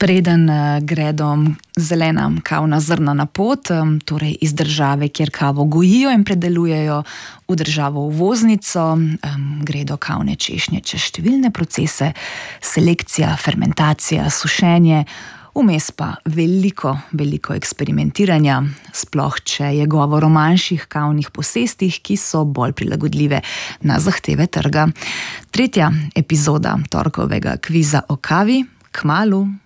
Preden gredo zelena kavna zrna na pot, torej iz države, kjer kavo gojijo in predelujejo, v državo uvoznico, gredo kavne češnje čez številne procese, selekcija, fermentacija, sušenje, vmes pa veliko eksperimentiranja, sploh če je govor o manjših kavnih posestih, ki so bolj prilagodljive na zahteve trga. 3. epizoda torkovega kviza o kavi kmalu.